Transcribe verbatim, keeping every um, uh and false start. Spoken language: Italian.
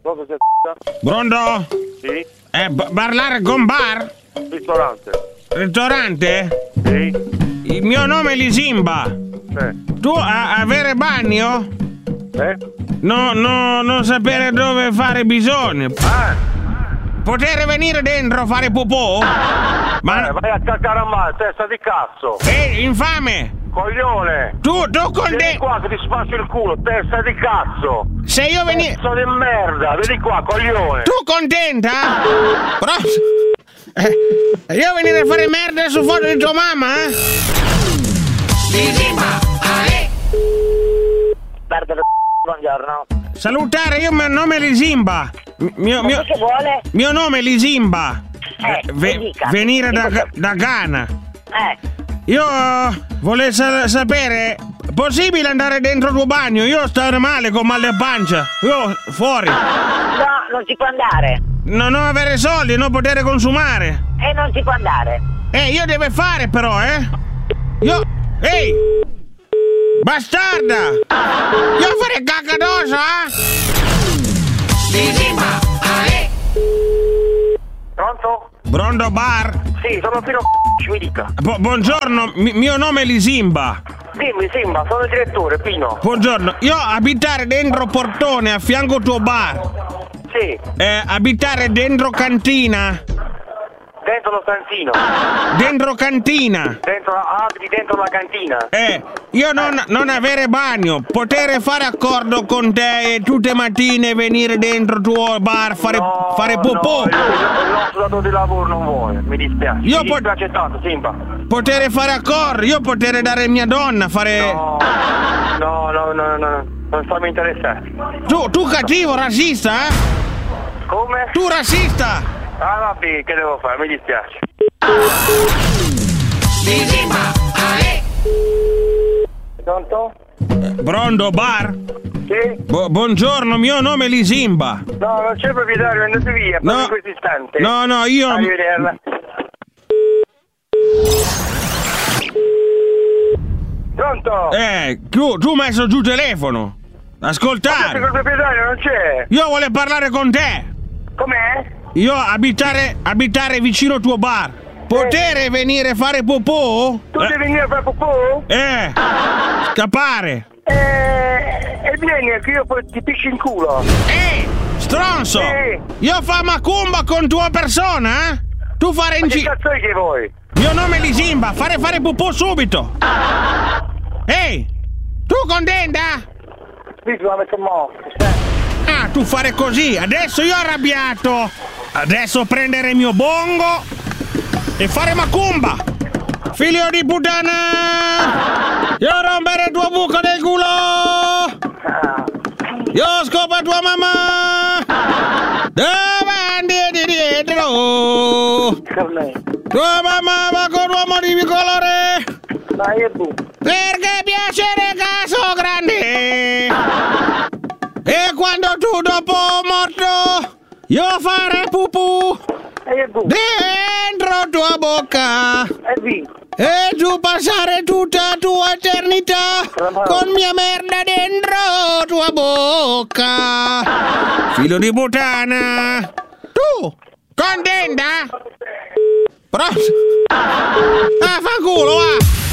Cosa c'è? Pronto? Sì. Eh, b- parlare con bar? Ristorante. Ristorante? Sì. Il mio nome è Lisimba. Eh. Tu a- avere bagno? Eh? No, no, non sapere dove fare bisogno. Ah. Poter venire dentro a fare popò? Ma... Eh, vai a cacare a male, testa di cazzo. Ehi, infame! Coglione. Tu, tu con Vieni te... qua che ti spaccio il culo, testa di cazzo. Se io venire... Pezzo di merda, vieni qua, coglione. Tu contenta? Però... Eh, io venire a fare merda su foto di tua mamma, eh? Lisimba, ale! Perdere, buongiorno. Salutare, io mio nome è Lisimba. Mio, mio, Che vuole? mio nome è Lisimba. Eh, Ve- dica. venire da, Dica. da Ghana. Eh, Io volevo sa- sapere, possibile andare dentro il tuo bagno? Io sto male con mal di pancia. Io fuori. no, non si può andare. Non ho avere soldi, non poter consumare. E non si può andare. Eh, io devo fare però, eh? Io... Ehi! Bastarda! Io fare cacca addosso, eh? Lisimba, ale! Pronto? Pronto bar? Sì, sono Pino c***o, mi dica. Bu- buongiorno, mi- mio nome è Lisimba. Dimmi, Simba, sono il direttore, Pino. Buongiorno, io abitare dentro portone a fianco tuo bar. Sì, Eh, abitare dentro cantina. dentro lo stanzino. Dentro cantina. Dentro, abiti dentro la cantina. Eh, io non, non avere bagno, poter fare accordo con te e tutte le mattine venire dentro tuo bar fare, No, fare popò. no, il, il nostro datore di lavoro non vuole, mi dispiace. Io mi po- dispiace tanto, Simba. Poter fare accordo, io poter dare mia donna fare... No, no, no, no, no, non stiamo interessati. Tu, tu cattivo, razzista, eh? Come? Tu razzista! Ah, vabbè, che devo fare? Mi dispiace. Pronto? Pronto, bar? Sì? Bu- buongiorno, mio nome è Lisimba. No, non c'è proprietario, andate via, proprio No. in questo istante. No, no, io... Arrivederla. Pronto? Eh, tu, tu hai messo giù il telefono. Ma Ascoltare. il proprietario non c'è. Io voglio parlare con te. Com'è? Io abitare, abitare vicino al tuo bar. Potere venire a fare popò? Tu Eh, devi venire a fare popò? eh, scappare. Eh, e vieni che io poi ti pisci in culo. Ehi, stronzo. Sì. Io fa macumba con tua persona, eh? Tu fare in Che giro. cazzo è che vuoi? Mio nome è Lisimba, fare fare popò subito. Ehi, tu contenta? Sì, tu la metto morto. Ah, tu fare così, adesso io arrabbiato. Adesso prendere il mio bongo e fare macumba. Figlio di puttana! Io rompere il tuo buco del culo! Io scopo tua mamma! Davanti e dietro! Tua mamma va con uomo di colore! Dai, e tu? Perché piacere caso grande! E quando tu dopo morto, io fare pupù E tu? dentro tua bocca E vi? e tu passare tutta tua eternità con mia merda dentro tua bocca. Figlio di puttana! Tu, contenta? Però... Ah, fa culo, va!